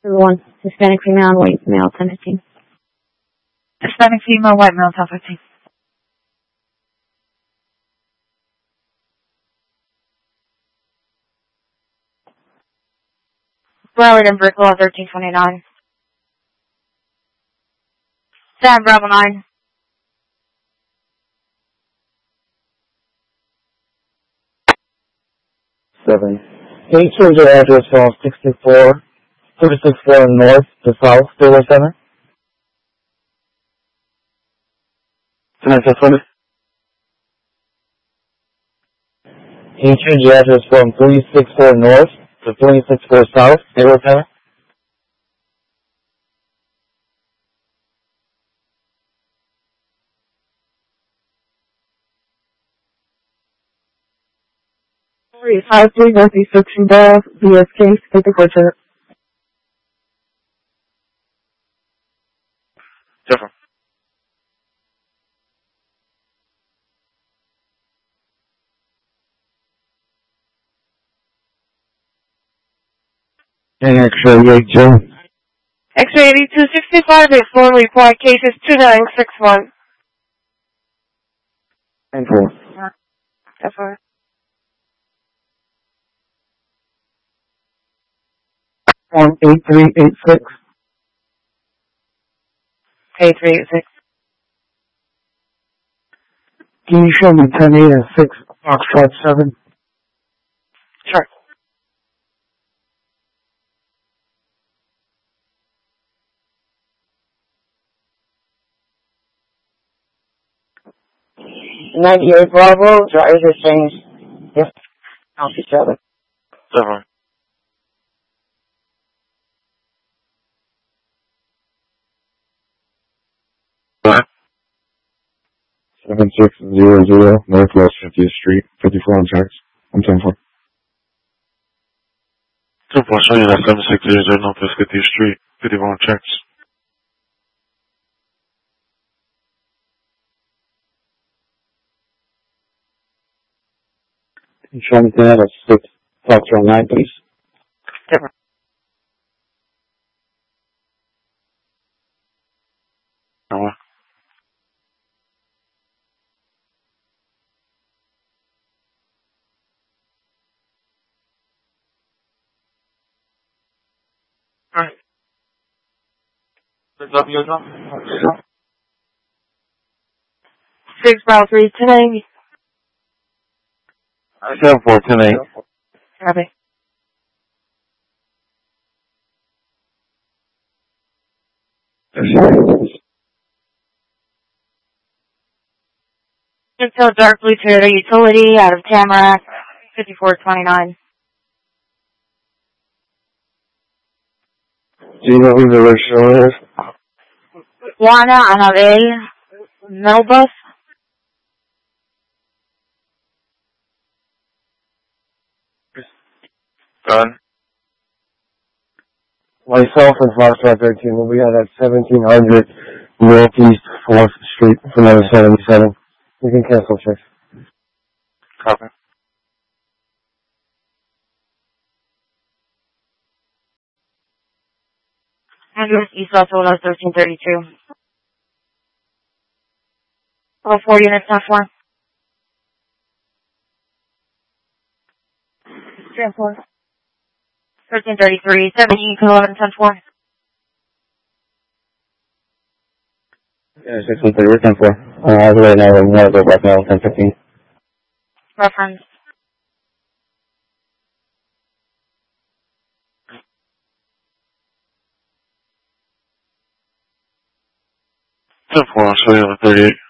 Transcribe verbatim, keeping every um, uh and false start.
One Hispanic female, white male, ten fifteen. Hispanic female, white male, ten fifteen. Broward and Brickell, thirteen twenty-nine. Sam Bravo nine. Seven. Can you change your address from sixty-four, two sixty-four North to South, Stillwell Center? Can I say twenty? Can you change your address from three sixty-four North to three sixty-four South, Stillwell Center? three five three Northeast Section Ball, B S K, take the quarter. Different. Hey, X-ray, yeah, Joe. X-ray eighty-two sixty-five, eight four, report cases two nine six one. And four. That's all right. Form eight three eight six. eight three eight six. Can you show me ten eight and six, Foxtrot seven? Sure. ninety-eight Bravo, drivers are changed. Yes, off each other. Seven. Seven six zero zero Northwest fiftieth Street, fifty-four on tracks. I'm ten four. Ten four, showing you that seven six zero zero Northwest fiftieth Street, fifty-four on tracks. You show me that at six Foxtrot nine, please. Different. Uh-huh. Alright. What's up, yours up? six Bravo three, ten eighty. seven four, ten eight. Copy. Until dark blue Toyota utility out of Tamarack, fifty-four twenty-nine. Do you know who the restaurant is? Juana Anabel Melbus. Done. Myself and Foxtrot thirteen will be out at seventeen hundred Northeast fourth Street for number seventy-seven. You can cancel checks. Copy. Address East Los Olas, thirteen thirty-two. All four units, ten four. ten four. thirteen thirty-three, seventeen, eleven, ten four. Yeah, six one three, we're ten four. Uh, as of right now, we're going to go back now, ten fifteen. Reference. ten four, I'll show you on the thirty-eight.